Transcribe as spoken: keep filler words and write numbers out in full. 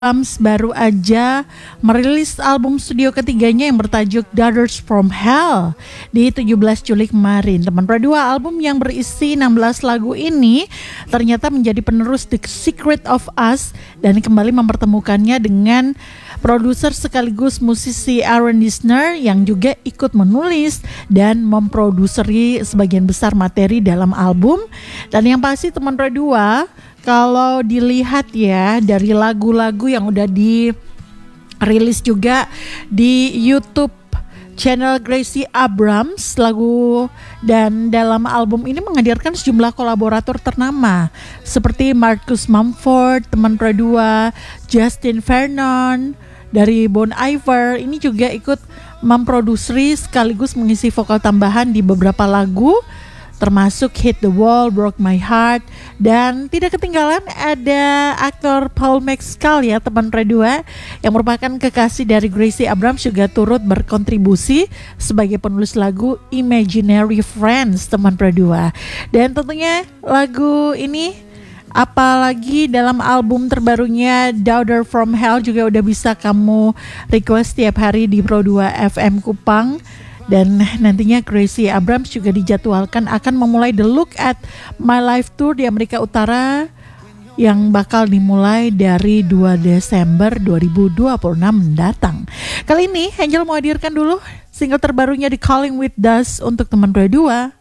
Abrams baru aja merilis album studio ketiganya yang bertajuk Daughters from Hell di tujuh belas Juli kemarin. Teman Perdua, album yang berisi enam belas lagu ini ternyata menjadi penerus The Secret of Us dan kembali mempertemukannya dengan produser sekaligus musisi Aaron Dessner yang juga ikut menulis dan memproduseri sebagian besar materi dalam album. Dan yang pasti teman Perdua, kalau dilihat ya dari lagu-lagu yang udah dirilis juga di YouTube channel Gracie Abrams, lagu dan dalam album ini menghadirkan sejumlah kolaborator ternama seperti Marcus Mumford, teman Perdua, Justin Vernon dari Bon Iver ini juga ikut memproduksi sekaligus mengisi vokal tambahan di beberapa lagu, termasuk Hit the Wall, Broke My Heart, dan tidak ketinggalan ada aktor Paul Mescal ya teman Perdua yang merupakan kekasih dari Gracie Abrams juga turut berkontribusi sebagai penulis lagu Imaginary Friends teman Perdua. Dan tentunya lagu ini apalagi dalam album terbarunya Daughter from Hell juga udah bisa kamu request tiap hari di Pro dua F M Kupang. Dan nantinya Gracie Abrams juga dijadwalkan akan memulai The Look at My Life Tour di Amerika Utara yang bakal dimulai dari dua Desember dua ribu dua puluh enam mendatang. Kali ini Angel mau hadirkan dulu single terbarunya di Calling with Dust untuk teman Perdua.